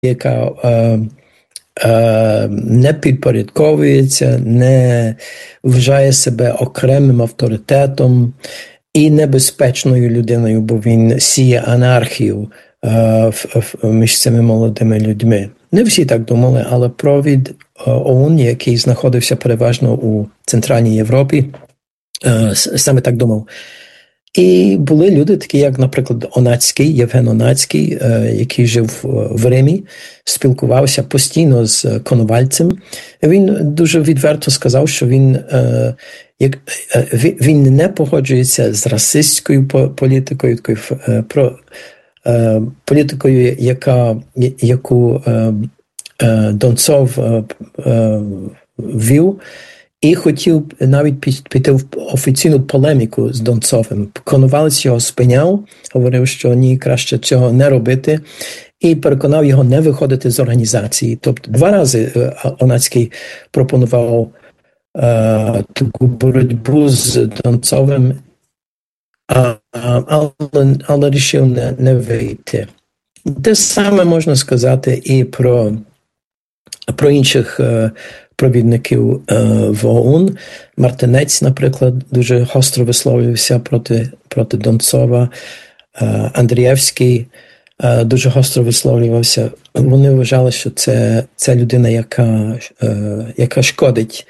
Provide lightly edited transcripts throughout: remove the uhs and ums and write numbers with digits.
яка не підпорядковується, не вважає себе окремим авторитетом і небезпечною людиною, бо він сіє анархію між цими молодими людьми. Не всі так думали, але провід ОУН, який знаходився переважно у Центральній Європі, саме так думав. І були люди, такі як, наприклад, Онацький, Євген Онацький, який жив в Римі, спілкувався постійно з Коновальцем. Він дуже відверто сказав, що він не погоджується з расистською політикою, політикою, яку Донцов вів, і хотів навіть піти в офіційну полеміку з Донцовим. Коновалець його спиняв, говорив, що ні, краще цього не робити, і переконав його не виходити з організації. Тобто 2 рази Онацький пропонував таку боротьбу з Донцовим, але рішив не вийти. Те саме можна сказати і про інших провідників в ОУН. Мартинець, наприклад, дуже гостро висловлювався проти Донцова. Андрієвський дуже гостро висловлювався. Вони вважали, що це людина, яка шкодить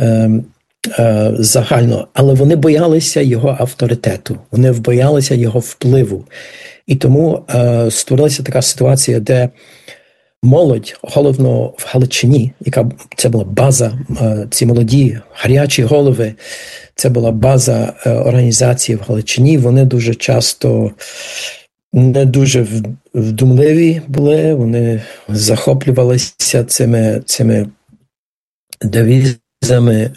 загально, але вони боялися його авторитету, вони боялися його впливу. І тому створилася така ситуація, де молодь, головно в Галичині, це була база, ці молоді, гарячі голови, це була база організації в Галичині, вони дуже часто не дуже вдумливі були, вони захоплювалися цими девізами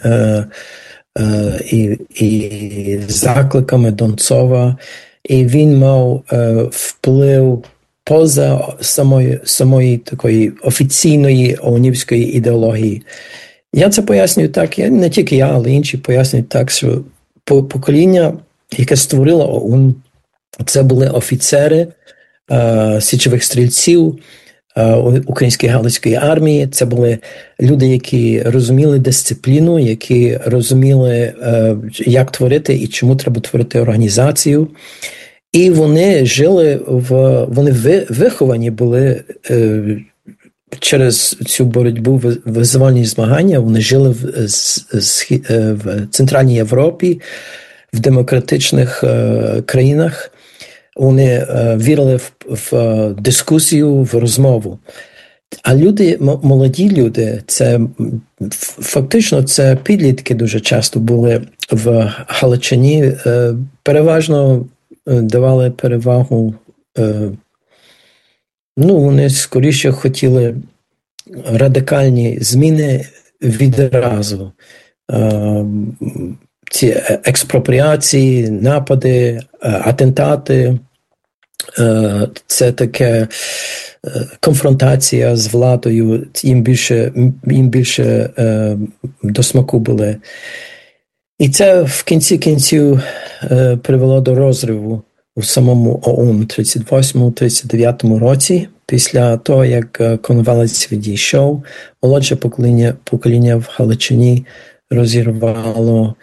і закликами Донцова, і він мав вплив поза самої такої офіційної ОУНівської ідеології. Я це пояснюю так, не тільки я, але інші пояснюють так, що покоління, яке створило ОУН, це були офіцери січових стрільців Української Галицької армії, це були люди, які розуміли дисципліну, які розуміли, як творити і чому треба творити організацію. І вони вони виховані були через цю боротьбу, визвольні змагання, вони жили в Центральній Європі, в демократичних країнах. Вони вірили в дискусію, в розмову. А молоді люди, фактично це підлітки дуже часто були в Галичині, переважно давали перевагу, вони скоріше хотіли радикальні зміни відразу. Ці експропріації, напади, атентати, це таке конфронтація з владою, їм більше до смаку були. І це в кінці кінців привело до розриву у самому ОУН у 38-39 році. Після того, як Коновалець відійшов, молодше покоління в Галичині розірвало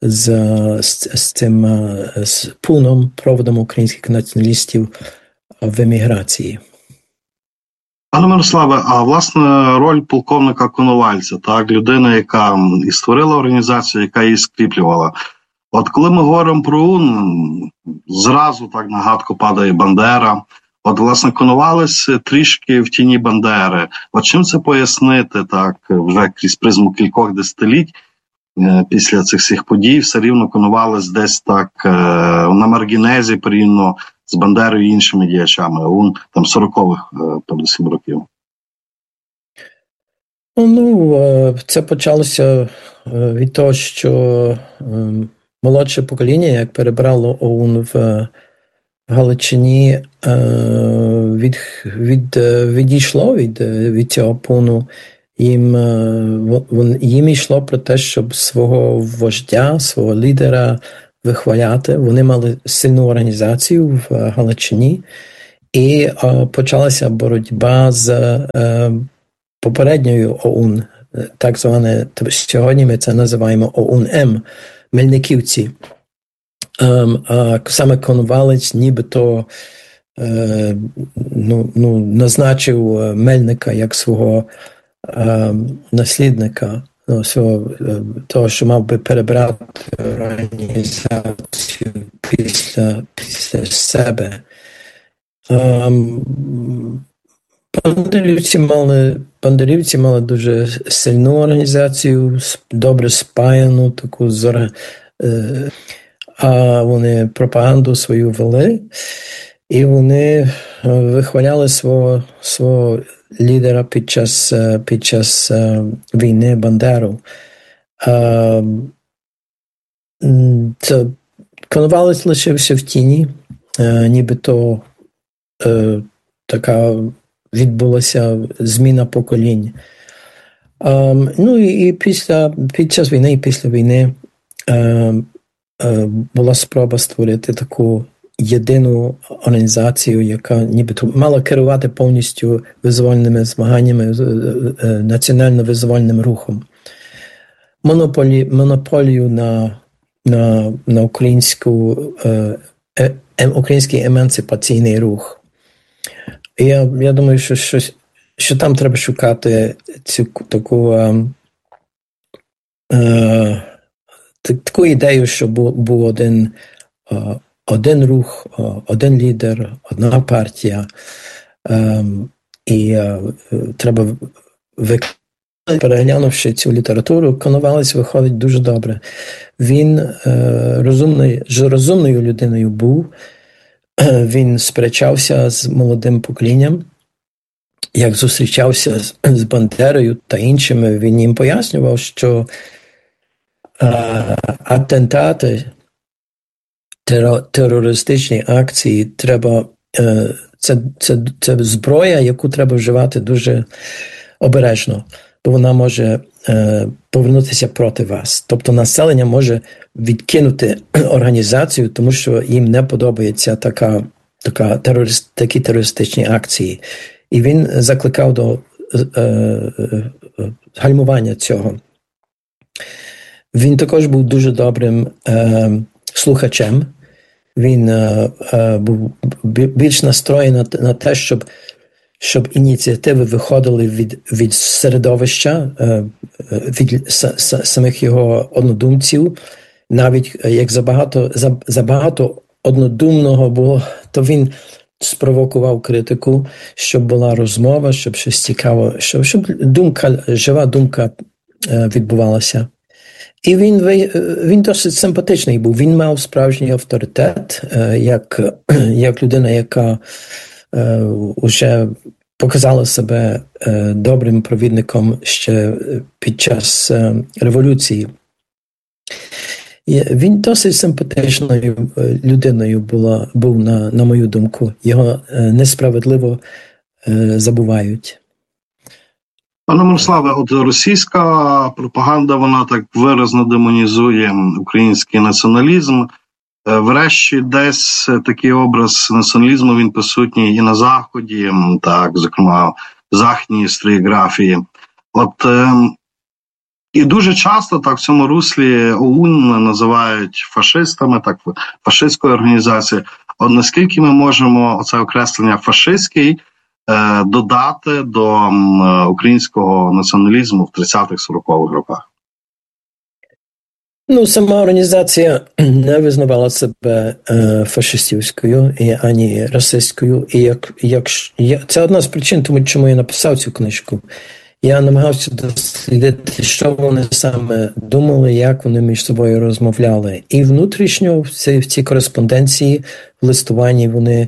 з ПУНом, проводом українських націоналістів в еміграції. Пане Мирославе, а власне роль полковника Коновальця, так, людина, яка і створила організацію, яка її скріплювала. От коли ми говоримо про ОУН, зразу так на гадку падає Бандера. От, власне, Коновалець трішки в тіні Бандери. От чим це пояснити, так, вже крізь призму кількох десятиліть, після цих всіх подій, все рівно Коновалець десь так на маргінезі порівняно з Бандерою і іншими діячами ОУН, там 40-х, передусім, років. Це почалося від того, що молодше покоління, як перебрало ОУН в Галичині, відійшло від цього ПУНу. Їм йшло про те, щоб свого вождя, свого лідера вихваляти. Вони мали сильну організацію в Галичині. І почалася боротьба з попередньою ОУН, так зване, сьогодні ми це називаємо ОУН-М, Мельниківці. Саме Коновалець нібито назначив Мельника як свого наслідника, того, що мав би перебрати організацію після себе. Бандерівці мали дуже сильну організацію, добре спаяну, таку а вони пропаганду свою вели, і вони вихваляли свого лідера під час війни Бандеру. Коновалець лишився в тіні, нібито така відбулася зміна поколінь. І під час війни і після війни була спроба створити таку єдину організацію, яка нібито мала керувати повністю визвольними змаганнями, національно-визвольним рухом. Монополію на український емансипаційний рух. І я думаю, що там треба шукати цю таку ідею, що був один рух, один лідер, одна партія. І треба переглянувши цю літературу, Коновалець виходить дуже добре. Він розумною людиною був, він сперечався з молодим поколінням, як зустрічався з Бандерою та іншими, він їм пояснював, що атентати, терористичні акції треба, це зброя, яку треба вживати дуже обережно, бо вона може повернутися проти вас. Тобто населення може відкинути організацію, тому що їм не подобається такі терористичні акції. І він закликав до гальмування цього. Він також був дуже добрим слухачем. Він був більш настроєний на те, щоб ініціативи виходили від середовища, від самих його однодумців. Навіть як забагато однодумного було, то він спровокував критику, щоб була розмова, щоб щось цікаво, щоб жива думка відбувалася. І він досить симпатичний був. Він мав справжній авторитет, як людина, яка вже показала себе добрим провідником ще під час революції. Він досить симпатичною людиною був, на мою думку. Його несправедливо забувають. Пане Мирославе, от російська пропаганда, вона так виразно демонізує український націоналізм. Врешті десь такий образ націоналізму, він присутній і на Заході, так, зокрема, в західній історіографії. І дуже часто так в цьому руслі ОУН називають фашистами, так, фашистською організацією. От наскільки ми можемо оце окреслення фашистський додати до українського націоналізму в 30-х-40-х роках? Сама організація не визнавала себе фашистівською ані расистською. І це одна з причин, чому я написав цю книжку. Я намагався дослідити, що вони саме думали, як вони між собою розмовляли. І внутрішньо в цій кореспонденції, в листуванні вони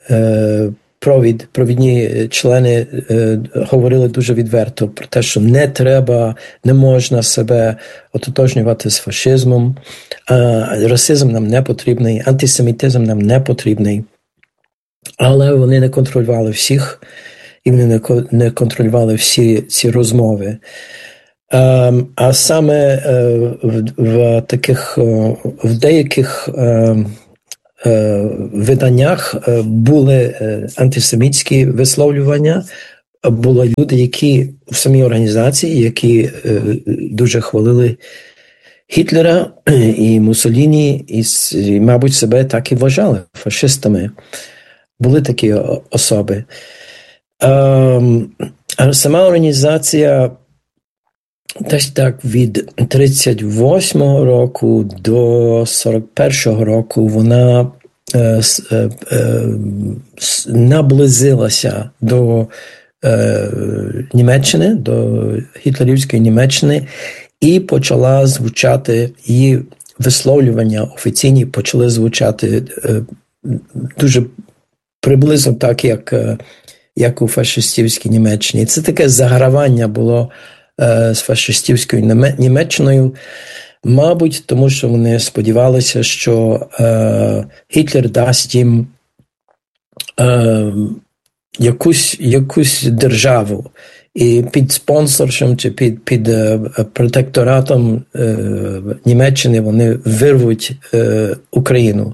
провідні члени говорили дуже відверто про те, що не можна себе ототожнювати з фашизмом, расизм нам не потрібний, антисемітизм нам не потрібний. Але вони не контролювали всіх, і вони не контролювали всі ці розмови. А саме в деяких виданнях були антисемітські висловлювання, були люди, які в самій організації, які дуже хвалили Гітлера і Муссоліні, і, мабуть, себе так і вважали фашистами. Були такі особи. А сама організація десь так від 38-го року до 41-го року вона наблизилася до Німеччини, до гітлерівської Німеччини, і почала звучати, її висловлювання офіційні почали звучати дуже приблизно так, як у фашистівській Німеччині. Це таке загравання було з фашистівською Німеччиною, мабуть, тому що вони сподівалися, що Гітлер дасть їм якусь державу, і під спонсорством чи під протекторатом Німеччини вони вирвуть Україну.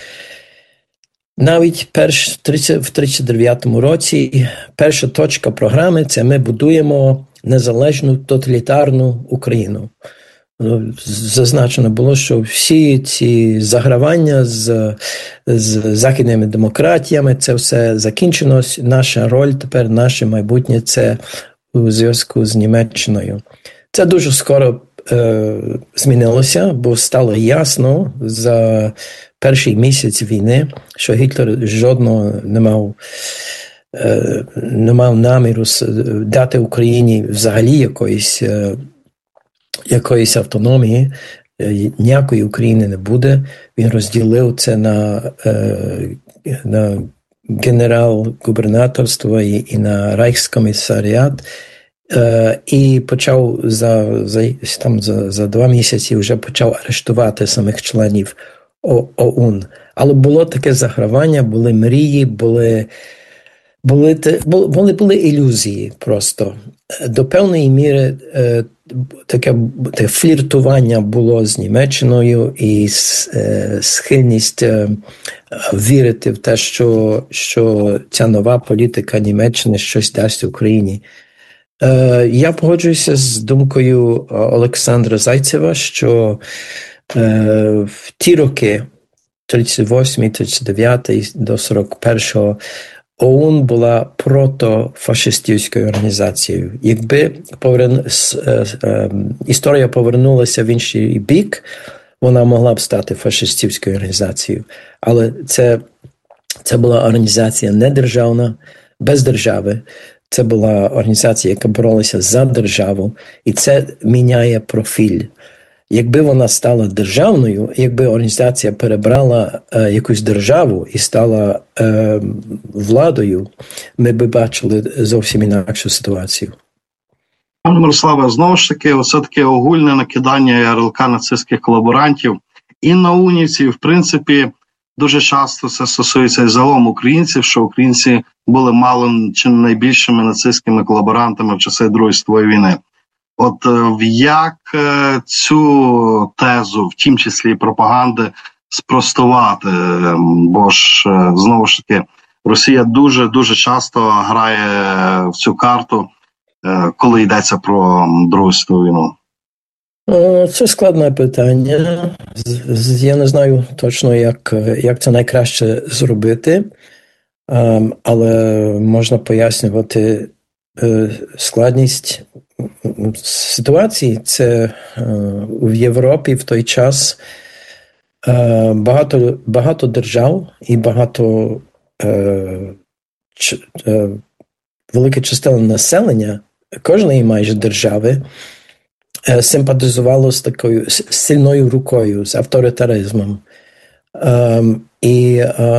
Навіть в 1939 році перша точка програми – це ми будуємо незалежну тоталітарну Україну. Зазначено було, що всі ці загравання з західними демократіями, це все закінчено. Наша роль тепер, наше майбутнє – це у зв'язку з Німеччиною. Це дуже скоро змінилося, бо стало ясно за перший місяць війни, що Гітлер жодного не мав наміру дати Україні взагалі якоїсь автономії. Ніякої України не буде. Він розділив це на генерал-губернаторство і на рейхскомісаріат. І почав за 2 місяці вже почав арештувати самих членів ОУН. Але було таке загравання, були мрії, були ілюзії просто. До певної міри таке фліртування було з Німеччиною і схильність вірити в те, що ця нова політика Німеччини щось дасть Україні. Я погоджуюся з думкою Олександра Зайцева, що в ті роки, 38, 39 до 41-го, ОУН була протофашистівською організацією. Якби історія повернулася в інший бік, вона могла б стати фашистівською організацією. Але це була організація недержавна, без держави. Це була організація, яка боролася за державу, і це міняє профіль. Якби вона стала державною, якби організація перебрала якусь державу і стала владою, ми б бачили зовсім інакшу ситуацію. Пане Мирославе, знову ж таки, оце таке огульне накидання ярлика нацистських колаборантів і наунівців, в принципі, дуже часто це стосується і загалом українців, що українці були мало чи не найбільшими нацистськими колаборантами в часи Другої світової війни. От як цю тезу, в тім числі і пропаганди, спростувати? Бо ж, знову ж таки, Росія дуже часто грає в цю карту, коли йдеться про Другу світову війну. Це складне питання. Я не знаю точно, як це найкраще зробити, але можна пояснювати складність ситуації. Це в Європі в той час багато держав і велика частина населення кожної майже держави симпатизувало з такою сильною рукою, з авторитаризмом. І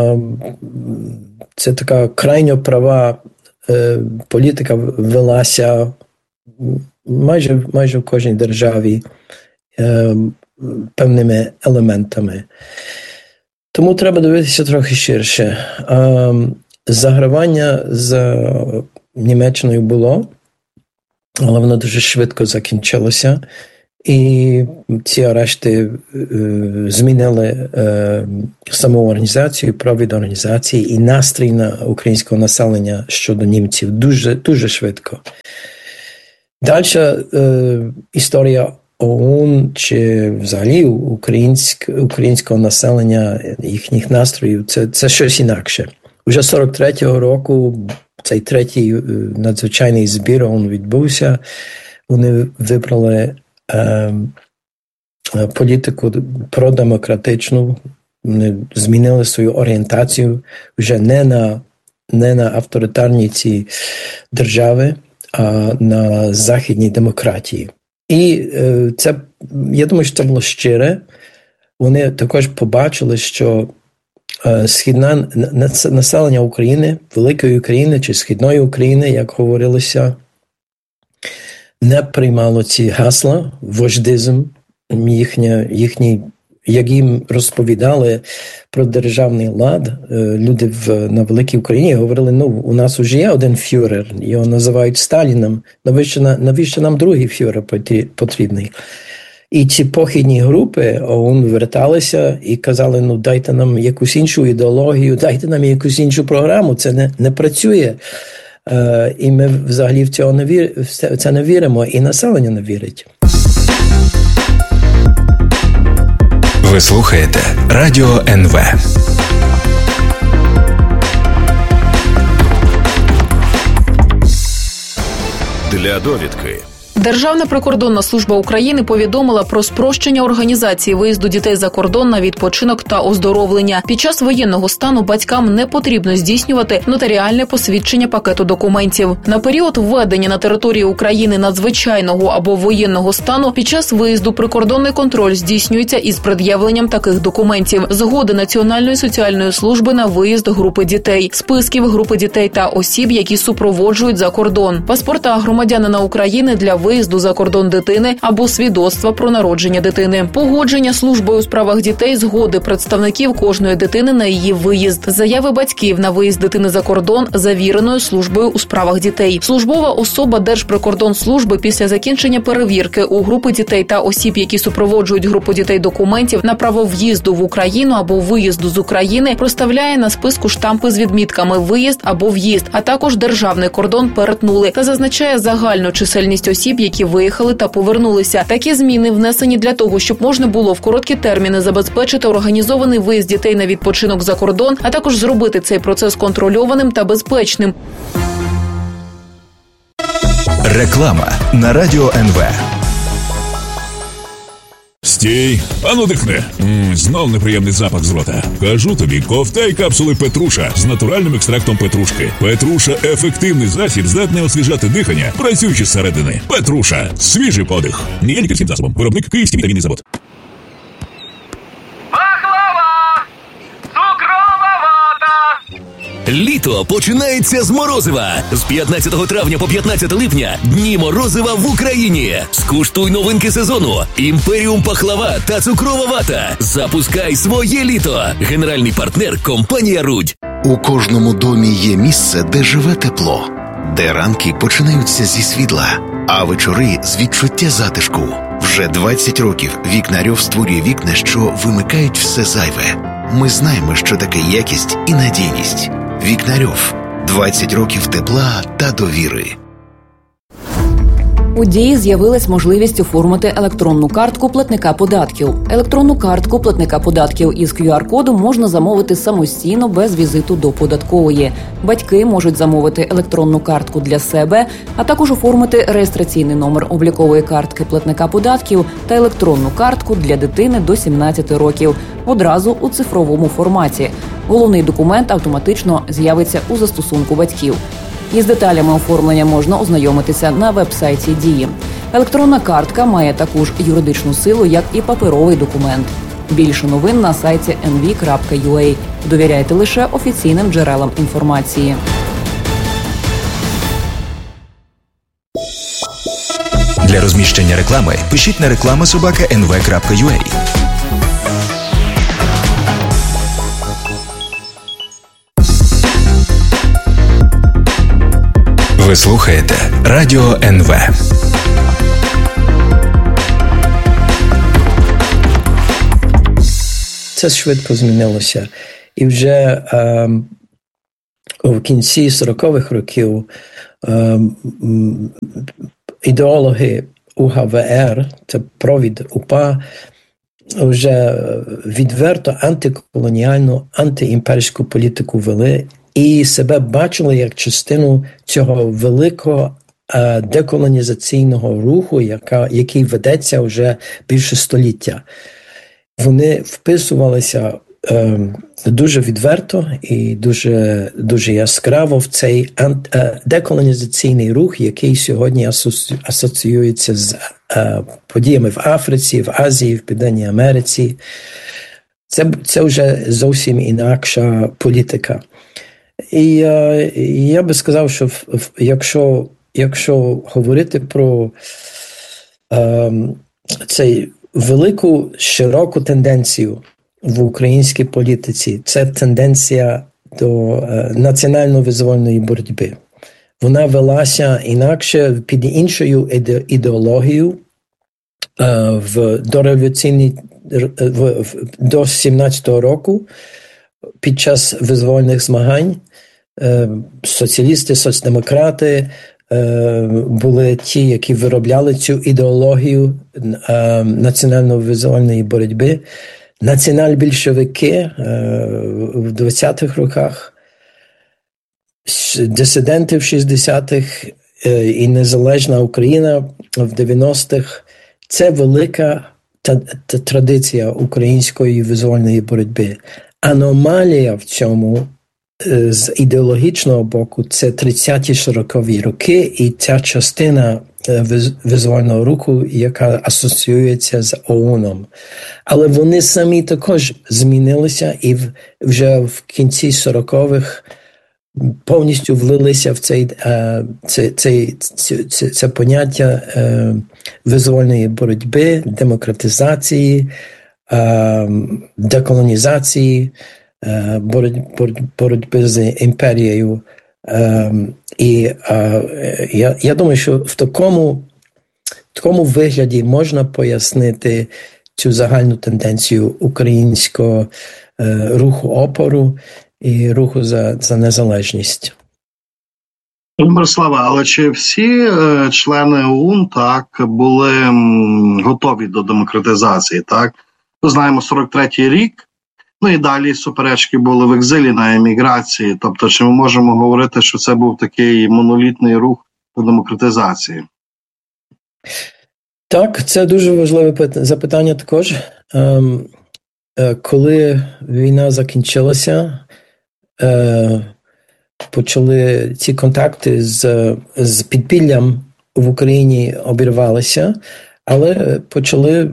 це така крайньо права політика велася майже в кожній державі певними елементами. Тому треба дивитися трохи ширше. Загравання з Німеччиною було, але воно дуже швидко закінчилося. І ці арешти змінили саму організацію, провід організації і настрій на українського населення щодо німців дуже, дуже швидко. Далі історія ОУН чи взагалі українського населення, їхніх настроїв, це щось інакше. Уже 43-го року цей третій надзвичайний збір ОУН відбувся. Вони вибрали політику продемократичну, вони змінили свою орієнтацію вже не на авторитарні ці держави, а на західній демократії. І це, я думаю, що це було щире. Вони також побачили, що східне населення України, Великої України чи Східної України, як говорилося, не приймало ці гасла, вождизм, їхній, як їм розповідали про державний лад, люди на Великій Україні говорили, у нас вже є один фюрер, його називають Сталіном, навіщо нам другий фюрер потрібний? І ці похідні групи ОУН верталися і казали, дайте нам якусь іншу ідеологію, дайте нам якусь іншу програму, це не працює. І ми взагалі в це не віримо, і населення не вірить. Ви слухаєте Радіо НВ. Для довідки. Державна прикордонна служба України повідомила про спрощення організації виїзду дітей за кордон на відпочинок та оздоровлення. Під час воєнного стану батькам не потрібно здійснювати нотаріальне посвідчення пакету документів. На період введення на території України надзвичайного або воєнного стану під час виїзду прикордонний контроль здійснюється із пред'явленням таких документів: згоди Національної соціальної служби на виїзд групи дітей, списків групи дітей та осіб, які супроводжують за кордон, паспорта громадянина України для виїзду за кордон дитини або свідоцтва про народження дитини, погодження службою у справах дітей згоди представників кожної дитини на її виїзд, заяви батьків на виїзд дитини за кордон завіреною службою у справах дітей. Службова особа Держприкордонслужби після закінчення перевірки у групи дітей та осіб, які супроводжують групу дітей, документів на право в'їзду в Україну або виїзду з України, проставляє на списку штампи з відмітками «Виїзд» або «В'їзд», а також державний кордон перетнули та зазначає загальну чисельність осіб, які виїхали та повернулися. Такі зміни внесені для того, щоб можна було в короткі терміни забезпечити організований виїзд дітей на відпочинок за кордон, а також зробити цей процес контрольованим та безпечним. Реклама на Радіо НВ. Стій, ану дихни. Знов неприємний запах з рота. Кажу тобі, ковтай капсули Петруша з натуральним екстрактом петрушки. Петруша – ефективний засіб, здатний освіжати дихання, працюючи зсередини. Петруша – свіжий подих. Є лікарським засобом. Виробник Київський вітамінний завод. Літо починається з морозива. З 15 травня по 15 липня дні морозива в Україні. Скуштуй новинки сезону: Імперіум пахлава та цукрова вата. Запускай своє літо. Генеральний партнер – компанія Рудь. У кожному домі є місце, де живе тепло, де ранки починаються зі світла, а вечори з відчуття затишку. Вже 20 років Вікнарьов створює вікна, що вимикають все зайве. Ми знаємо, що таке якість і надійність. Вікнарьов. 20 років тепла та довіри. У Дії з'явилась можливість оформити електронну картку платника податків. Електронну картку платника податків із QR-кодом можна замовити самостійно без візиту до податкової. Батьки можуть замовити електронну картку для себе, а також оформити реєстраційний номер облікової картки платника податків та електронну картку для дитини до 17 років одразу у цифровому форматі. Головний документ автоматично з'явиться у застосунку батьків. Із деталями оформлення можна ознайомитися на веб-сайті Дії. Електронна картка має таку ж юридичну силу, як і паперовий документ. Більше новин на сайті nv.ua. Довіряйте лише офіційним джерелам інформації. Для розміщення реклами пишіть на reklama@nv.ua. Ви слухаєте Радіо НВ. це швидко змінилося. І вже в кінці 40-х років ідеологи УГВР, це провід УПА, вже відверто антиколоніальну, антиімперську політику вели і себе бачили як частину цього великого деколонізаційного руху, який ведеться вже більше століття. Вони вписувалися дуже відверто і дуже яскраво в цей деколонізаційний рух, який сьогодні асоціюється з подіями в Африці, в Азії, в Південній Америці. Це вже зовсім інакша політика. І я би сказав, що якщо говорити про цей велику, широку тенденцію в українській політиці, це тенденція до національно-визвольної боротьби. Вона велася інакше під іншою ідеологією до 17-го року під час визвольних змагань. Соціалісти, соцдемократи були ті, які виробляли цю ідеологію національно-визвольної боротьби. Націонал-більшовики в 20-х роках, дисиденти в 60-х і незалежна Україна в 90-х – це велика традиція української визвольної боротьби. Аномалія в цьому з ідеологічного боку – це 30-40-ві роки і ця частина визвольного руху, яка асоціюється з ОУНом. Але вони самі також змінилися і вже в кінці 40-х повністю влилися в це поняття визвольної боротьби, демократизації, деколонізації, боротьби з імперією. І я думаю, що в такому вигляді можна пояснити цю загальну тенденцію українського руху опору і руху за незалежність. Мирослава, але чи всі члени ОУН так були готові до демократизації? Так, ми знаємо 43-й рік. Ну і далі суперечки були в екзилі на еміграції. Тобто, чи ми можемо говорити, що це був такий монолітний рух до демократизації? Так, це дуже важливе запитання також. Коли війна закінчилася, почали ці контакти з підпіллям в Україні обірвалися, але почали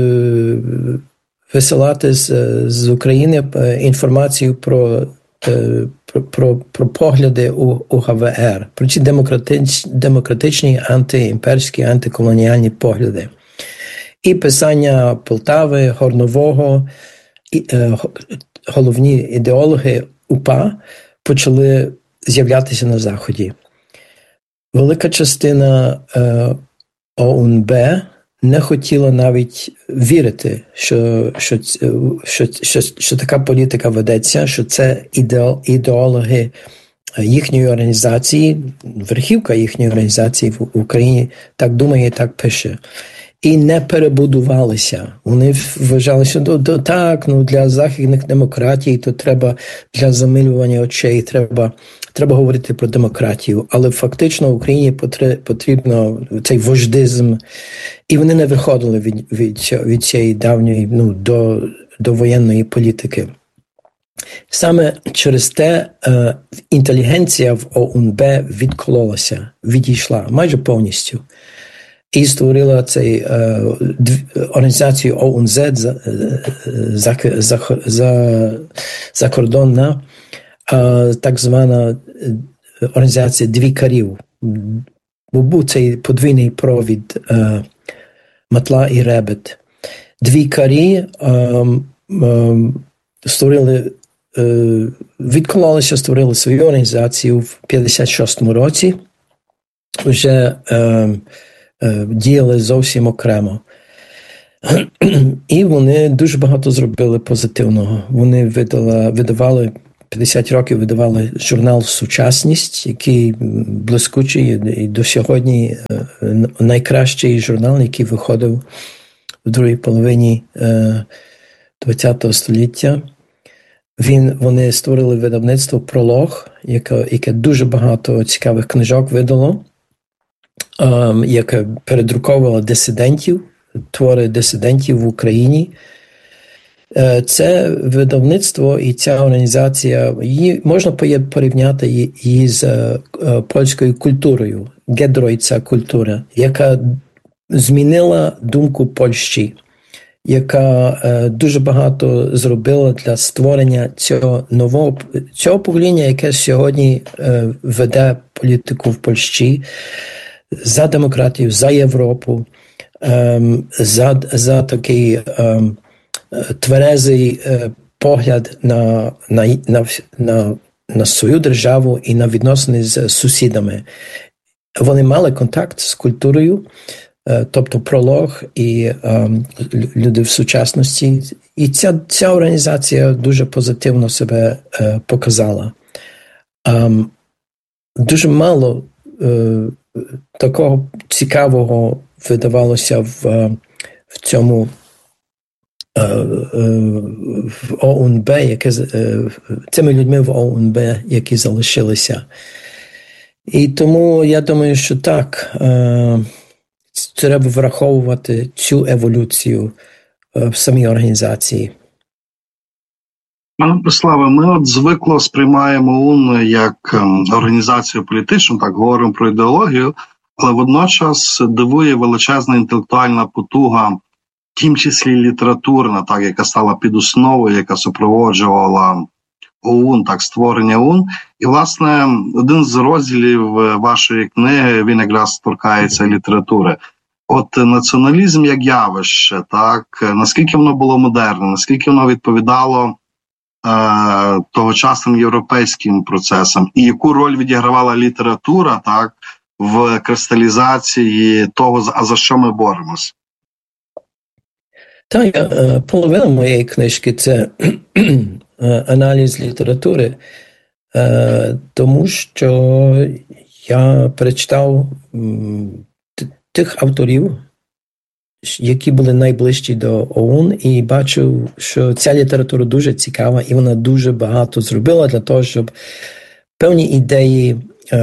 висилати з України інформацію про погляди УГВР, про ці демократичні, антиімперські, антиколоніальні погляди. І писання Полтави, Горнового, головні ідеологи УПА почали з'являтися на Заході. Велика частина ОУНБ не хотіла навіть вірити, що така політика ведеться, що це ідеологи їхньої організації, верхівка їхньої організації в Україні так думає, так пише. І не перебудувалися. Вони вважали, що для західних демократій то треба для замилювання очей, треба говорити про демократію. Але фактично в Україні потрібно цей вождизм. І вони не виходили від цієї давньої до воєнної політики. Саме через те інтелігенція в ОУНБ відкололася, відійшла майже повністю. І створила цей організацію ОУНЗ закордонна, так звана організація «Двікарів». Бо був цей подвійний провід Матла і Ребет. Двікарі відкололися, створили свою організацію в 56-му році. Вже діяли зовсім окремо. І вони дуже багато зробили позитивного. Вони видавали 50 років видавали журнал «Сучасність», який блискучий і до сьогодні найкращий журнал, який виходив в другій половині ХХ століття. Вони створили видавництво «Пролог», яке дуже багато цікавих книжок видало, яке передруковувало дисидентів, твори дисидентів в Україні. Це видавництво і ця організація, можна порівняти її з польською культурою, гедройця культура, яка змінила думку Польщі, яка дуже багато зробила для створення цього покоління, яке сьогодні веде політику в Польщі за демократію, за Європу, за такий тверезий погляд на свою державу і на відносини з сусідами. Вони мали контакт з культурою, тобто «Пролог» і люди в сучасності. І ця організація дуже позитивно себе показала. Дуже мало такого цікавого видавалося в цьому в ОУНБ, цими людьми в ОУНБ, які залишилися. І тому я думаю, що так, треба враховувати цю еволюцію в самій організації. Пане Бориславе, ми звикло сприймаємо ОУН як організацію політичну, так говоримо про ідеологію, але водночас дивує величезна інтелектуальна потуга, в тім числі літературна, так, яка стала підосновою, яка супроводжувала ОУН, так, створення ОУН. І, власне, один з розділів вашої книги, він якраз торкається літератури. От націоналізм як явище, так, наскільки воно було модерне, наскільки воно відповідало тогочасним європейським процесам, і яку роль відігравала література, так, в кристалізації того, за що ми боремось? Так, половина моєї книжки – це аналіз літератури, тому що я перечитав тих авторів, які були найближчі до ОУН, і бачив, що ця література дуже цікава, і вона дуже багато зробила для того, щоб певні ідеї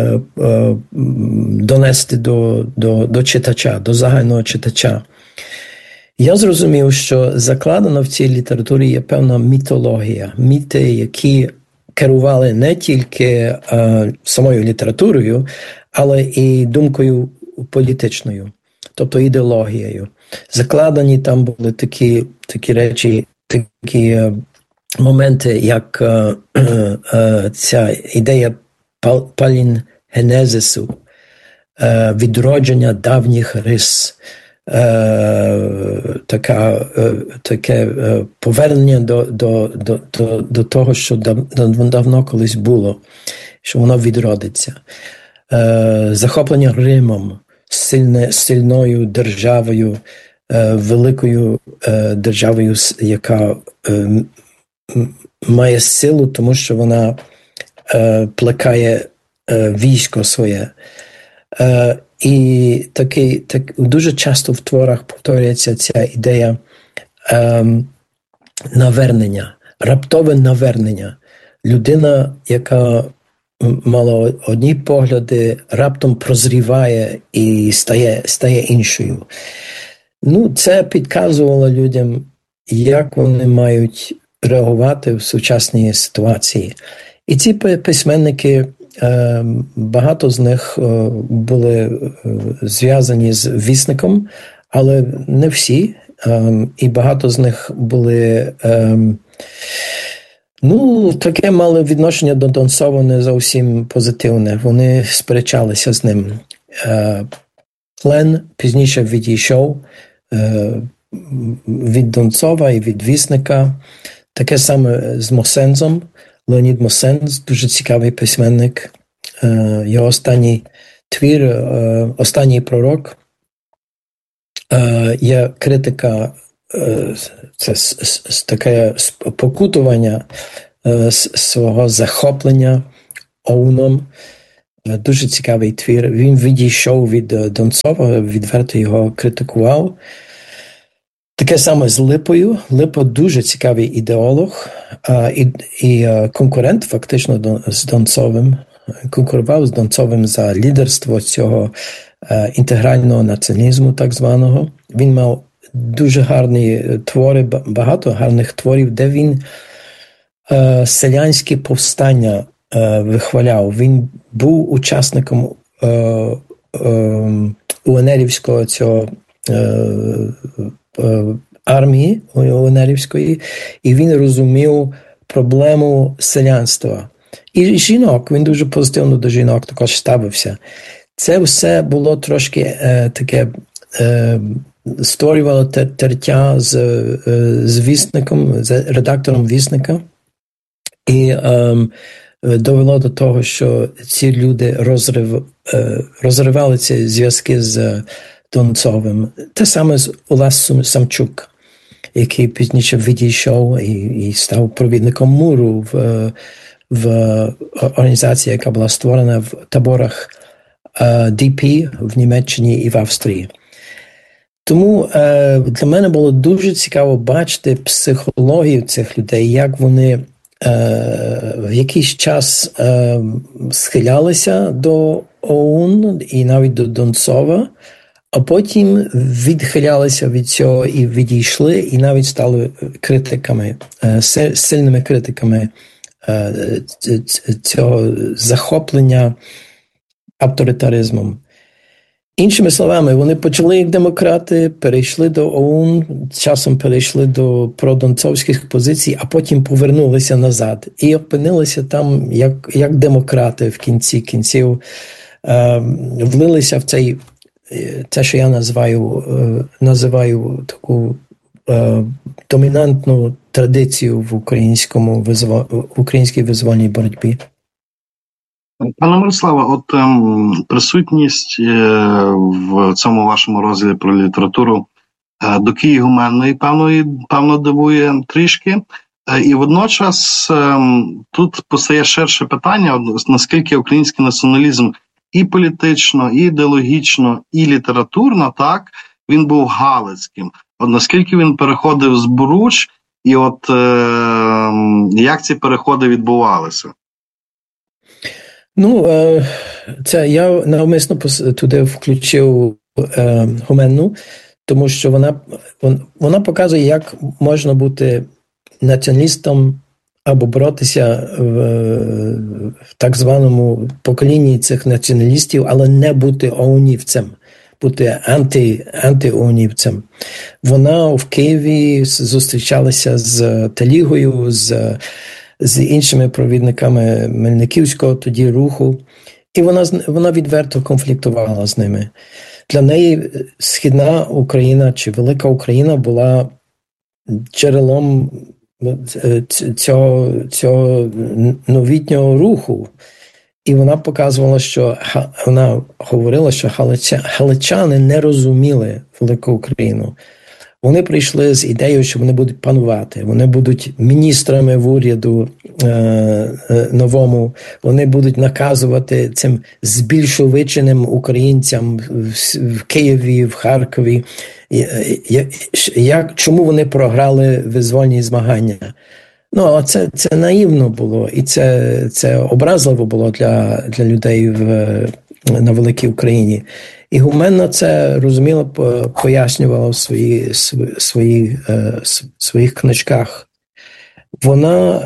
донести до читача, до загального читача. Я зрозумів, що закладено в цій літературі є певна мітологія, міти, які керували не тільки самою літературою, але і думкою політичною, тобто ідеологією. Закладені там були такі речі, такі моменти, як ця ідея палінгенезису, відродження давніх рис, таке повернення до того, що давно колись було, що воно відродиться. Захоплення Римом, сильною державою, великою державою, яка має силу, тому що вона плекає військо своє. І дуже часто в творах повторюється ця ідея навернення, раптове навернення. Людина, яка мала одні погляди, раптом прозріває і стає іншою. Це підказувало людям, як вони мають реагувати в сучасній ситуації. І ці письменники, багато з них були зв'язані з вісником, але не всі. І багато з них були, таке мали відношення до Донцова не зовсім позитивне. Вони сперечалися з ним. Клен пізніше відійшов від Донцова і від вісника. Таке саме з Мосензом. Леонід Мосенз, дуже цікавий письменник. Його останній твір «Останній пророк» є критика це таке покутування свого захоплення ОУНом. Дуже цікавий твір. Він відійшов від Донцова, відверто його критикував. Таке саме з Липою. Липа дуже цікавий ідеолог і конкурент фактично з Донцовим. Конкурував з Донцовим за лідерство цього інтегрального націоналізму так званого. Він мав дуже гарні твори, багато гарних творів, де він селянські повстання вихваляв. Він був учасником УНРівського цього армії УНРівської, і він розумів проблему селянства. І жінок, він дуже позитивно до жінок також ставився. Це все було трошки таке, створювало тертя з вісником, з редактором вісника. І довело до того, що ці люди розривали ці зв'язки з Донцовим. Те саме з Олес Самчук, який пізніше відійшов і став провідником МУРу в організації, яка була створена в таборах ДП в Німеччині і в Австрії. Тому для мене було дуже цікаво бачити психологію цих людей, як вони в якийсь час схилялися до ОУН і навіть до Донцова, а потім відхилялися від цього і відійшли, і навіть стали критиками, сильними критиками цього захоплення авторитаризмом. Іншими словами, вони почали як демократи, перейшли до ОУН, часом перейшли до продонцовських позицій, а потім повернулися назад. І опинилися там як демократи в кінці кінців, влилися в те, що я називаю таку домінантну традицію в українській визвольній боротьбі. Пане Мирославе, от присутність в цьому вашому розділі про літературу докії гуменної, певно, дивує трішки. І водночас тут постає ширше питання, наскільки український націоналізм і політично, і ідеологічно, і літературно, так, він був галицьким. От наскільки він переходив з Буруч, і от як ці переходи відбувалися? Ну, це я навмисно туди включив Гуменну, тому що вона показує, як можна бути націоналістом або боротися в так званому поколінні цих націоналістів, але не бути оунівцем, бути антиоунівцем. Вона в Києві зустрічалася з Талігою, з іншими провідниками Мельниківського тоді руху, і вона відверто конфліктувала з ними. Для неї Східна Україна чи Велика Україна була джерелом цього новітнього руху. І вона показувала, вона говорила, що галичани не розуміли Велику Україну. Вони прийшли з ідеєю, що вони будуть панувати, вони будуть міністрами в уряду новому, вони будуть наказувати цим збільшовиченим українцям в Києві, в Харкові, чому вони програли визвольні змагання. Ну, а це наївно було, і це образливо було для людей на Великій Україні. І Гуменна це, розуміло, пояснювала в своїх книжках. Вона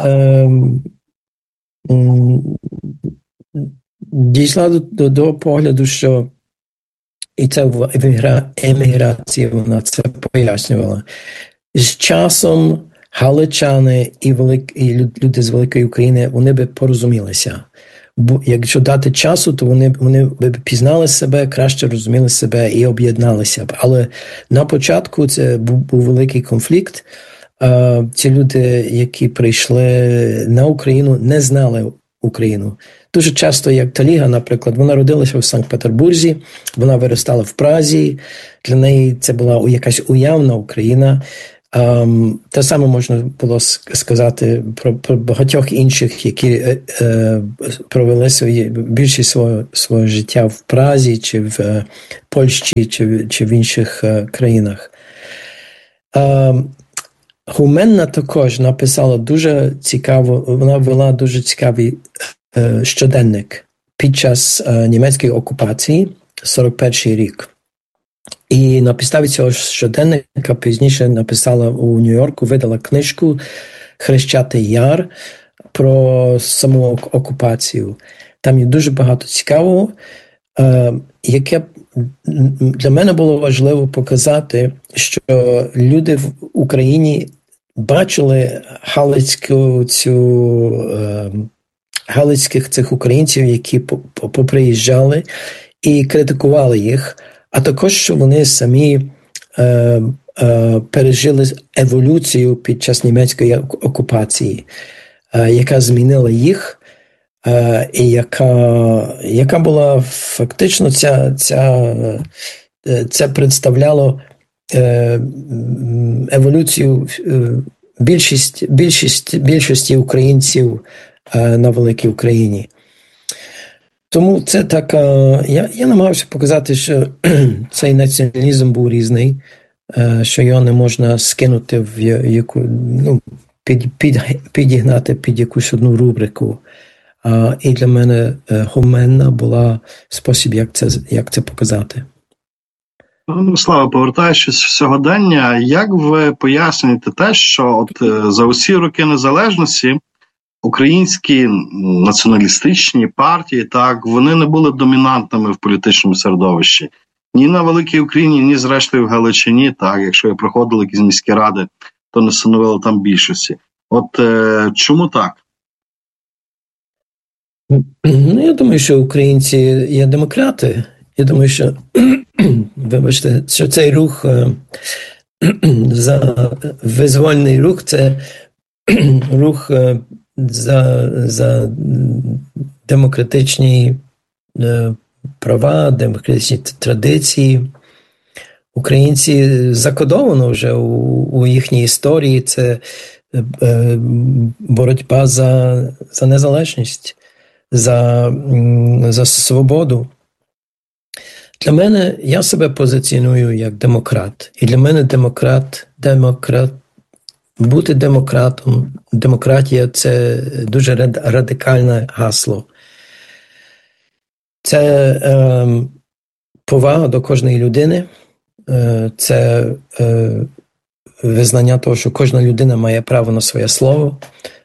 дійшла до погляду, що і це в еміграції вона це пояснювала. З часом галичани і люди з Великої України, вони би порозумілися. Бо якщо дати часу, то вони б пізнали себе, краще розуміли себе і об'єдналися б. Але на початку це був великий конфлікт. Ці люди, які прийшли на Україну, не знали Україну. Дуже часто, як Таліга, наприклад, вона родилася в Санкт-Петербурзі, вона виростала в Празі, для неї це була якась уявна Україна. Те саме можна було сказати про багатьох інших, які провели більшість свого життя в Празі, чи в Польщі, чи в інших країнах. Гуменна також написала дуже цікаво, вона вела дуже цікавий щоденник під час німецької окупації, 41-й рік. І на підставі цього щоденника пізніше написала у Нью-Йорку, видала книжку «Хрещатий Яр» про саму окупацію. Там є дуже багато цікавого, яке для мене було важливо показати, що люди в Україні бачили галицьких цих українців, які поприїжджали і критикували їх, а також, що вони самі пережили еволюцію під час німецької окупації, яка змінила їх, і яка була фактично це представляло еволюцію більшості українців на великій Україні. Тому це так, я намагався показати, що цей націоналізм був різний, що його не можна скинути в яку, підігнати під якусь одну рубрику. І для мене гуменна була спосіб, як це показати. Слава, повертаючись в сьогодення, як ви пояснюєте те, що за усі роки незалежності українські націоналістичні партії, так, вони не були домінантними в політичному середовищі. Ні на Великій Україні, ні зрештою в Галичині, так, якщо і проходили якісь міські ради, то не становили там більшості. Чому так? Я думаю, що українці є демократи. Я думаю, що, вибачте, що цей рух, визвольний рух, це рух за демократичні права, демократичні традиції. Українці закодовано вже у їхній історії, це боротьба за незалежність, за свободу. Для мене, я себе позиціоную як демократ. І для мене бути демократом, демократія – це дуже радикальне гасло. Це повага до кожної людини, це визнання того, що кожна людина має право на своє слово,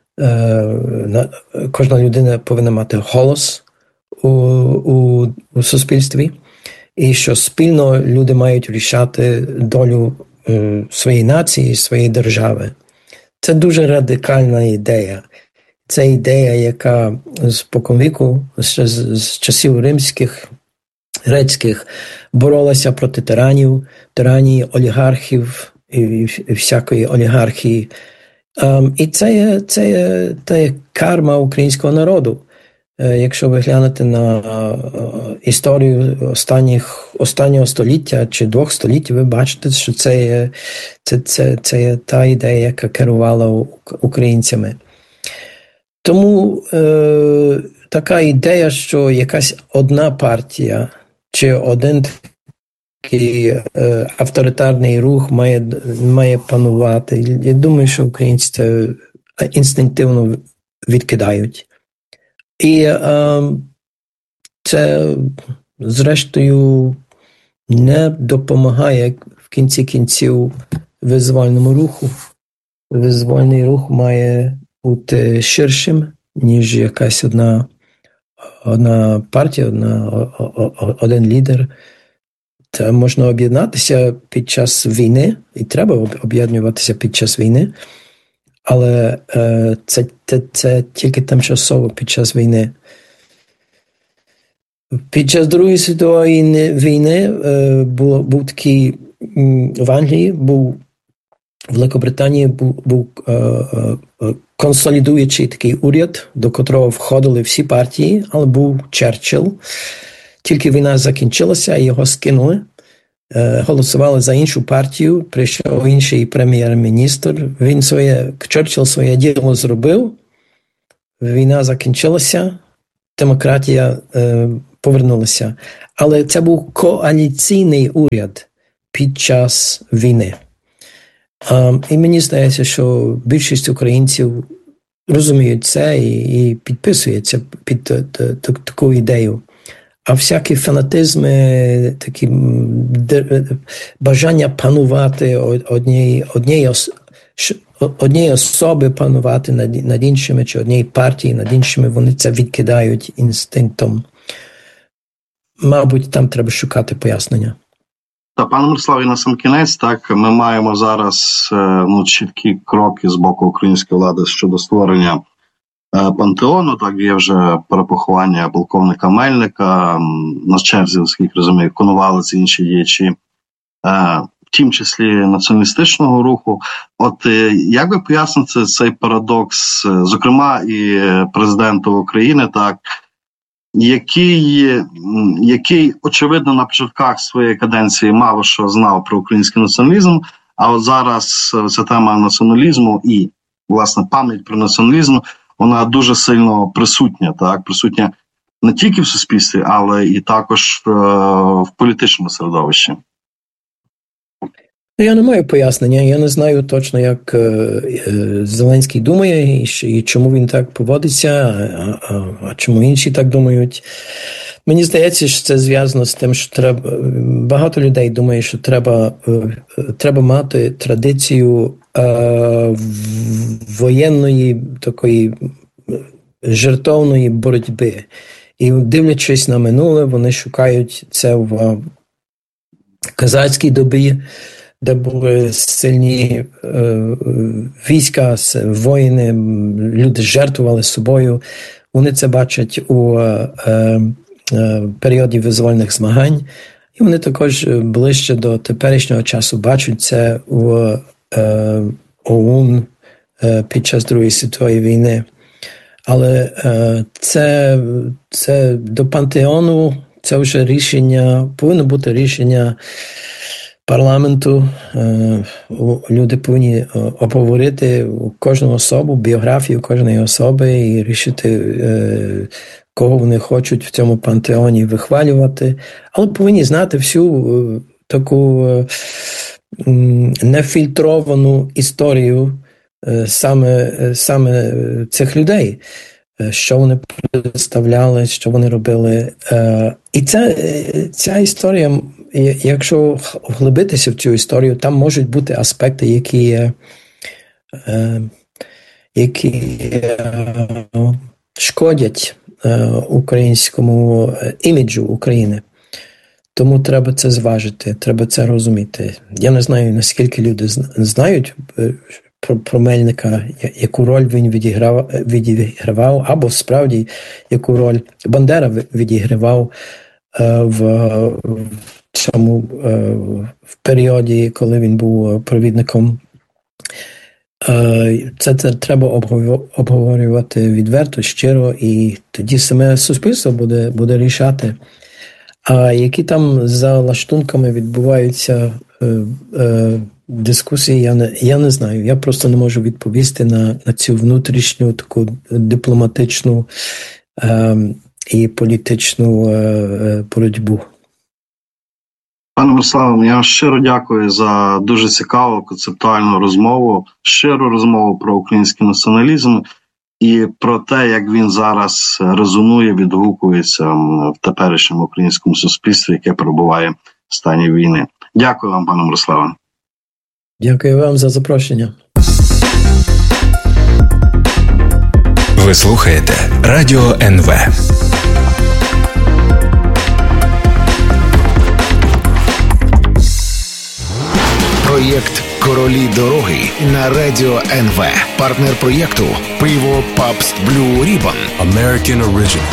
кожна людина повинна мати голос у суспільстві, і що спільно люди мають рішати долю своєї нації, своєї держави. Це дуже радикальна ідея. Це ідея, яка споконвіку, ще з часів грецьких, боролася проти тиранії, олігархів і всякої олігархії. І це є карма українського народу. Якщо ви глянете на історію останнього століття чи 2 століть, ви бачите, що це є та ідея, яка керувала українцями. Тому така ідея, що якась одна партія чи один такий авторитарний рух має панувати. Я думаю, що українці це інстинктивно відкидають. І це, зрештою, не допомагає в кінці кінців визвольному руху. Визвольний рух має бути ширшим, ніж якась одна партія, один лідер. Та можна об'єднатися під час війни, і треба об'єднуватися під час війни, але це тільки тимчасово під час війни. Під час Другої світової війни був такий в Англії, в Великобританії був консолідуючий такий уряд, до котрого входили всі партії, але був Черчилль. Тільки війна закінчилася, і його скинули. голосували за іншу партію, прийшов інший прем'єр-міністр, Черчилль своє діло зробив, війна закінчилася, демократія повернулася. Але це був коаліційний уряд під час війни. І мені здається, що більшість українців розуміють це і підписуються під таку ідею. А всякі фанатизми, такі бажання панувати однієї особи панувати над іншими, чи однієї партії над іншими, вони це відкидають інстинктом. Мабуть, там треба шукати пояснення. Та, пане Мирославе, на сам кінець, так, ми маємо зараз чіткі кроки з боку української влади щодо створення пантеону. Так, є вже перепоховання полковника Мельника, на черзі, наскільки розумію, Коновалець і інші діячі, в тім числі націоналістичного руху. От як ви поясните цей парадокс, зокрема і президенту України, так, який, очевидно, на початках своєї каденції мало що знав про український націоналізм, а от зараз ця тема націоналізму і, власне, пам'ять про націоналізм, вона дуже сильно присутня, так, присутня не тільки в суспільстві, але і також в політичному середовищі. Я не маю пояснення, я не знаю точно, як Зеленський думає і чому він так поводиться, а чому інші так думають. Мені здається, що це зв'язано з тим, що багато людей думає, що треба мати традицію воєнної, такої жертовної боротьби. І дивлячись на минуле, вони шукають це в козацькій добі, де були сильні війська, воїни, люди жертвували собою. Вони це бачать у періоді визвольних змагань. І вони також ближче до теперішнього часу бачать це у ОУН під час Другої світової війни. Але це до пантеону, це вже рішення, повинно бути рішення парламенту. Люди повинні обговорити кожну особу, біографію кожної особи і рішити, кого вони хочуть в цьому пантеоні вихвалювати. Але повинні знати всю таку нефільтровану історію саме цих людей, що вони представляли, що вони робили. І ця історія, якщо вглибитися в цю історію, там можуть бути аспекти, які шкодять українському іміджу України. Тому треба це зважити, треба це розуміти. Я не знаю, наскільки люди знають про Мельника, яку роль він відігравав, або справді, яку роль Бандера відігравав в періоді, коли він був провідником. Це треба обговорювати відверто, щиро, і тоді саме суспільство буде рішати. А які там за лаштунками відбуваються дискусії, я не знаю. Я просто не можу відповісти на цю внутрішню таку дипломатичну і політичну боротьбу. Пане Мирославе, я щиро дякую за дуже цікаву концептуальну розмову, щиру розмову про український націоналізм і про те, як він зараз резонує, відгукується в теперішньому українському суспільстві, яке перебуває в стані війни. Дякую вам, пане Мирославе. Дякую вам за запрошення. Ви слухаєте Радіо НВ. Проєкт «Королі дороги» на Радіо НВ. Партнер проєкту «Пиво Пабст Блю Рібан». American Original.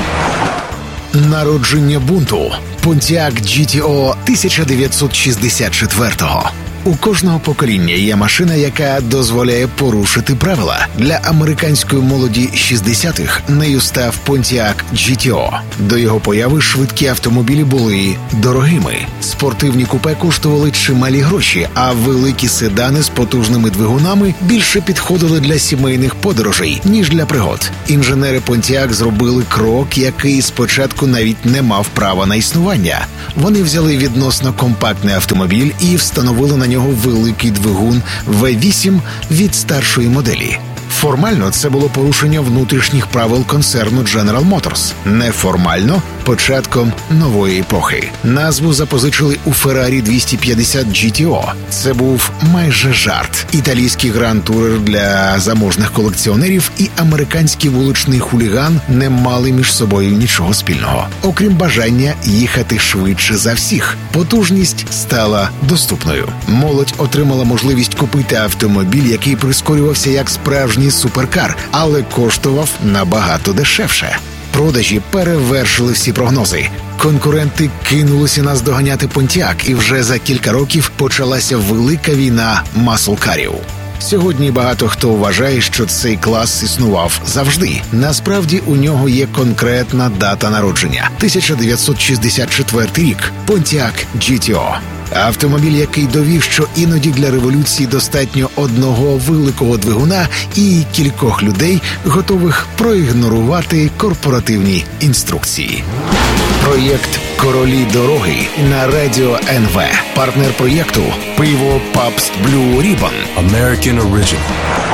Народження бунту. Pontiac GTO 1964-го. У кожного покоління є машина, яка дозволяє порушити правила. Для американської молоді 60-х нею став Pontiac GTO. До його появи швидкі автомобілі були дорогими. Спортивні купе коштували чималі гроші, а великі седани з потужними двигунами більше підходили для сімейних подорожей, ніж для пригод. Інженери Pontiac зробили крок, який спочатку навіть не мав права на існування. Вони взяли відносно компактний автомобіль і встановили на нього великий двигун V8 від старшої моделі. Формально це було порушення внутрішніх правил концерну General Motors. Неформально – початком нової епохи. Назву запозичили у Ferrari 250 GTO. Це був майже жарт. Італійський гранд-турер для заможних колекціонерів і американський вуличний хуліган не мали між собою нічого спільного. Окрім бажання їхати швидше за всіх. Потужність стала доступною. Молодь отримала можливість купити автомобіль, який прискорювався як справжній суперкар, але коштував набагато дешевше. Продажі перевершили всі прогнози. Конкуренти кинулися наздоганяти Pontiac, і вже за кілька років почалася велика війна маслкарів. Сьогодні багато хто вважає, що цей клас існував завжди. Насправді у нього є конкретна дата народження – 1964 рік. Pontiac GTO. Автомобіль, який довів, що іноді для революції достатньо одного великого двигуна і кількох людей, готових проігнорувати корпоративні інструкції. Проєкт «Королі дороги» на Радіо НВ. Партнер проєкту – пиво Pabst Blue Ribbon. American Original.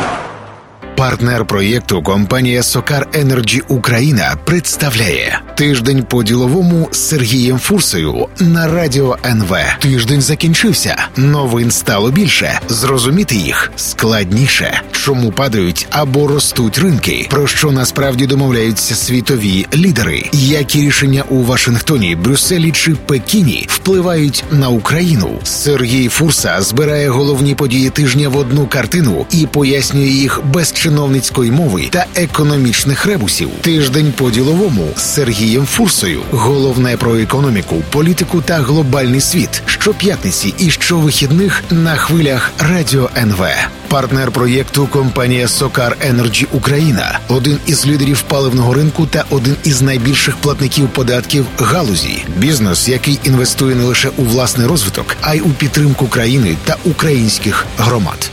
Партнер проєкту – компанія SOCAR Energy Україна представляє «Тиждень по-діловому» з Сергієм Фурсою на Радіо НВ. Тиждень закінчився. Новин стало більше. Зрозуміти їх складніше. Чому падають або ростуть ринки? Про що насправді домовляються світові лідери? Які рішення у Вашингтоні, Брюсселі чи Пекіні впливають на Україну? Сергій Фурса збирає головні події тижня в одну картину і пояснює їх без чиновницької мови та економічних ребусів. Тиждень по-діловому з Сергієм Фурсою. Головне про економіку, політику та глобальний світ. Щоп'ятниці і щовихідних на хвилях Радіо НВ. Партнер проєкту – компанія SOCAR Energy Україна. Один із лідерів паливного ринку та один із найбільших платників податків галузі. Бізнес, який інвестує не лише у власний розвиток, а й у підтримку країни та українських громад.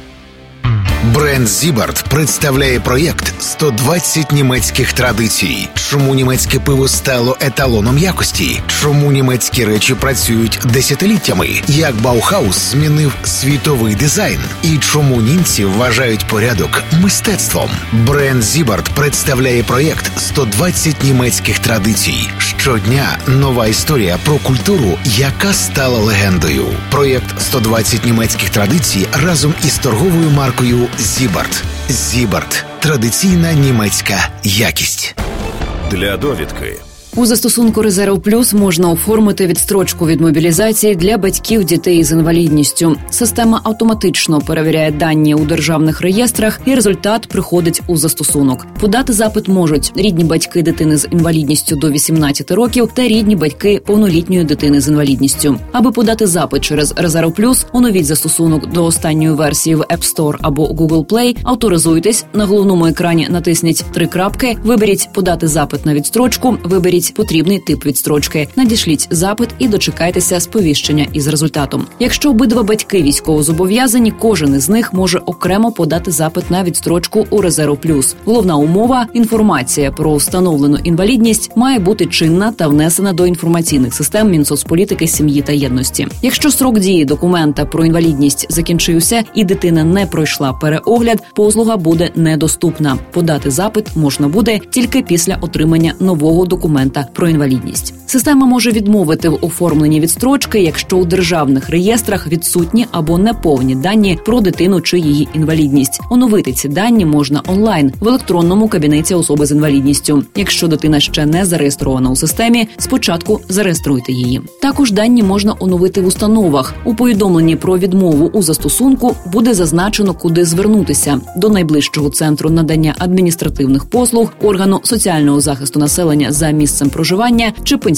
Бренд Зібарт представляє проєкт «120 німецьких традицій». Чому німецьке пиво стало еталоном якості? Чому німецькі речі працюють десятиліттями? Як Баухаус змінив світовий дизайн? І чому німці вважають порядок мистецтвом? Бренд Зібарт представляє проєкт «120 німецьких традицій». Щодня нова історія про культуру, яка стала легендою. Проєкт «120 німецьких традицій» разом із торговою маркою Зібарт. Зібарт – традиційна німецька якість. Для довідки. У застосунку «Резерв Плюс» можна оформити відстрочку від мобілізації для батьків дітей з інвалідністю. Система автоматично перевіряє дані у державних реєстрах, і результат приходить у застосунок. Подати запит можуть рідні батьки дитини з інвалідністю до 18 років та рідні батьки повнолітньої дитини з інвалідністю. Аби подати запит через «Резерв Плюс», оновіть застосунок до останньої версії в App Store або Google Play, авторизуйтесь, на головному екрані натисніть 3 крапки, виберіть «Подати запит на відстрочку», виберіть потрібний тип відстрочки, надішліть запит і дочекайтеся сповіщення із результатом. Якщо обидва батьки військовозобов'язані, кожен із них може окремо подати запит на відстрочку у «Резерв Плюс». Головна умова – інформація про встановлену інвалідність має бути чинна та внесена до інформаційних систем Мінсоцполітики, сім'ї та єдності. Якщо строк дії документа про інвалідність закінчився і дитина не пройшла переогляд, послуга буде недоступна. Подати запит можна буде тільки після отримання нового документа про інвалідність. Система може відмовити в оформленні відстрочки, якщо у державних реєстрах відсутні або неповні дані про дитину чи її інвалідність. Оновити ці дані можна онлайн в електронному кабінеті особи з інвалідністю. Якщо дитина ще не зареєстрована у системі, спочатку зареєструйте її. Також дані можна оновити в установах. У повідомленні про відмову у застосунку буде зазначено, куди звернутися – до найближчого центру надання адміністративних послуг, органу соціального захисту населення за місцем проживання чи пенсійного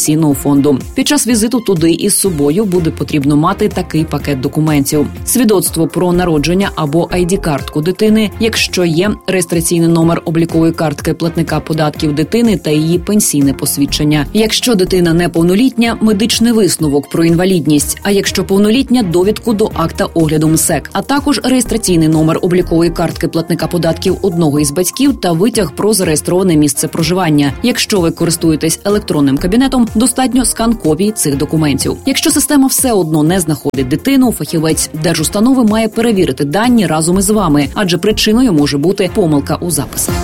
пенсійного фонду. Під час візиту туди із собою буде потрібно мати такий пакет документів: свідоцтво про народження або ID-картку дитини, якщо є реєстраційний номер облікової картки платника податків дитини та її пенсійне посвідчення. Якщо дитина неповнолітня, медичний висновок про інвалідність, а якщо повнолітня, довідку до акта огляду МСЕК, а також реєстраційний номер облікової картки платника податків одного із батьків та витяг про зареєстроване місце проживання. Якщо ви користуєтесь електронним кабінетом, достатньо скан копій цих документів. Якщо система все одно не знаходить дитину, фахівець держустанови має перевірити дані разом із вами, адже причиною може бути помилка у записах.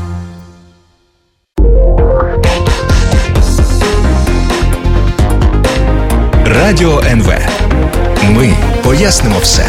Радіо НВ. Ми пояснимо все.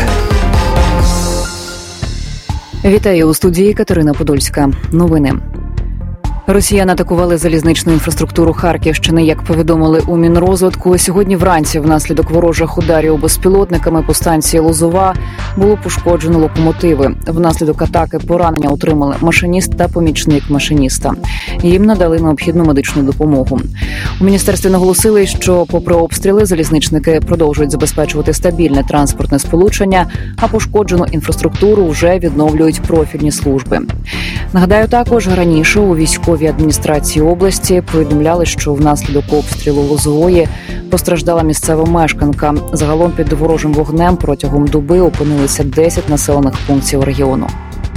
Вітаю у студії Катерина Подольська. Новини. Росіяни атакували залізничну інфраструктуру Харківщини. Як повідомили у Мінрозвитку, сьогодні вранці внаслідок ворожих ударів безпілотниками по станції Лозова було пошкоджено локомотиви. Внаслідок атаки поранення отримали машиніст та помічник машиніста. Їм надали необхідну медичну допомогу. У міністерстві наголосили, що попри обстріли залізничники продовжують забезпечувати стабільне транспортне сполучення, а пошкоджену інфраструктуру вже відновлюють профільні служби. Нагадаю, також раніше у військовій адміністрації області повідомляли, що внаслідок обстрілу Лозової постраждала місцева мешканка. Загалом під ворожим вогнем протягом доби опинилися 10 населених пунктів регіону.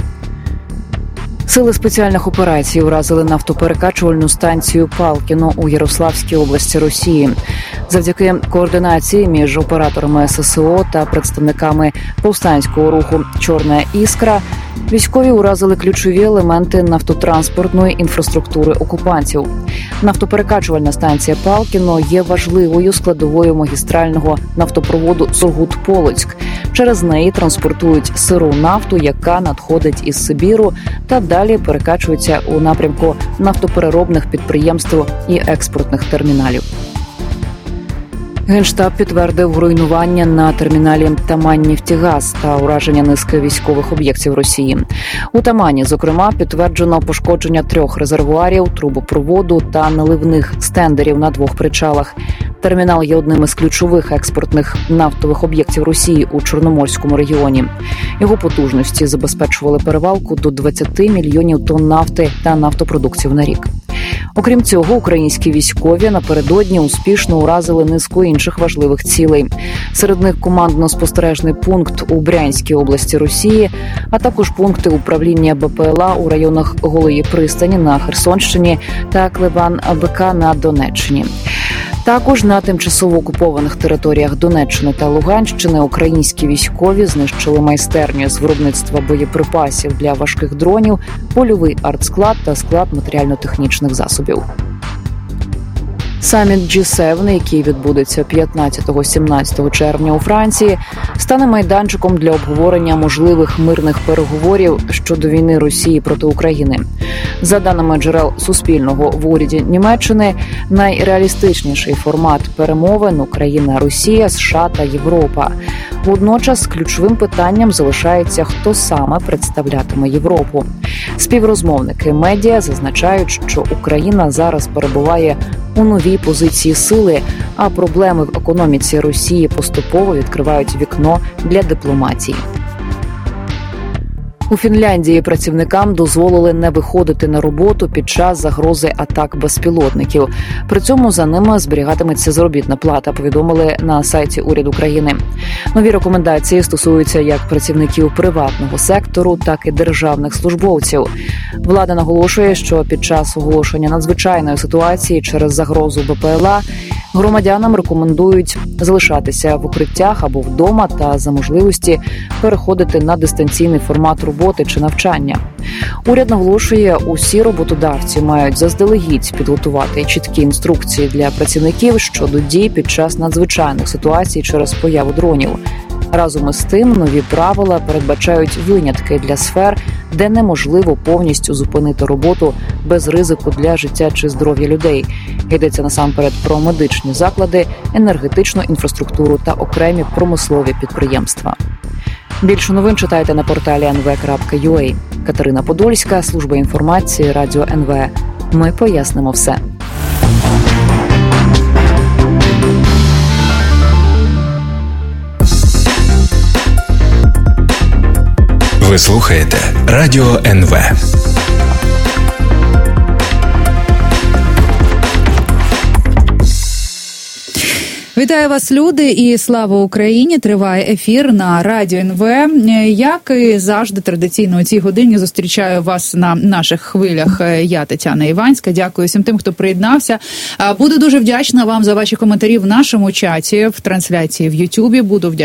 Сили спеціальних операцій вразили нафтоперекачувальну станцію Палкіно у Ярославській області Росії. Завдяки координації між операторами ССО та представниками повстанського руху «Чорна іскра» військові уразили ключові елементи нафтотранспортної інфраструктури окупантів. Нафтоперекачувальна станція Палкіно є важливою складовою магістрального нафтопроводу Сургут-Полоцьк. Через неї транспортують сиру нафту, яка надходить із Сибіру, та далі перекачується у напрямку нафтопереробних підприємств і експортних терміналів. Генштаб підтвердив руйнування на терміналі Тамань-Нефтігаз та ураження низки військових об'єктів Росії. У Тамані, зокрема, підтверджено пошкодження 3 резервуарів, трубопроводу та наливних стендерів на 2 причалах. Термінал є одним із ключових експортних нафтових об'єктів Росії у Чорноморському регіоні. Його потужності забезпечували перевалку до 20 мільйонів тонн нафти та нафтопродуктів на рік. Окрім цього, українські військові напередодні успішно уразили низку інших важливих цілей. Серед них командно-спостережний пункт у Брянській області Росії, а також пункти управління БПЛА у районах Голої пристані на Херсонщині та Клеван-БК на Донеччині. Також на тимчасово окупованих територіях Донеччини та Луганщини українські військові знищили майстерню з виробництва боєприпасів для важких дронів, польовий артсклад та склад матеріально-технічних засобів. Саміт G7, який відбудеться 15-17 червня у Франції, стане майданчиком для обговорення можливих мирних переговорів щодо війни Росії проти України. За даними джерел Суспільного в уряді Німеччини, найреалістичніший формат перемовин – Україна-Росія, США та Європа. Водночас ключовим питанням залишається, хто саме представлятиме Європу. Співрозмовники медіа зазначають, що Україна зараз перебуває у новій позиції сили, а проблеми в економіці Росії поступово відкривають вікно для дипломатії. У Фінляндії працівникам дозволили не виходити на роботу під час загрози атак безпілотників. При цьому за ними зберігатиметься заробітна плата, повідомили на сайті уряду країни. Нові рекомендації стосуються як працівників приватного сектору, так і державних службовців. Влада наголошує, що під час оголошення надзвичайної ситуації через загрозу БПЛА громадянам рекомендують залишатися в укриттях або вдома та за можливості переходити на дистанційний формат роботи чи навчання. Уряд наголошує, усі роботодавці мають заздалегідь підготувати чіткі інструкції для працівників щодо дій під час надзвичайних ситуацій через появу дронів. Разом із тим, нові правила передбачають винятки для сфер, де неможливо повністю зупинити роботу без ризику для життя чи здоров'я людей. Йдеться насамперед про медичні заклади, енергетичну інфраструктуру та окремі промислові підприємства. Більше новин читайте на порталі nv.ua. Катерина Подольська, служба інформації, Радіо НВ. Ми пояснимо все. Ви слухаєте Радіо НВ. Вітаю вас, люди, і слава Україні! Триває ефір на Радіо НВ. Як і завжди, традиційно у цій годині зустрічаю вас на наших хвилях. Я, Тетяна Іванська. Дякую всім тим, хто приєднався. Буду дуже вдячна вам за ваші коментарі в нашому чаті, в трансляції в Ютубі. Буду вдячна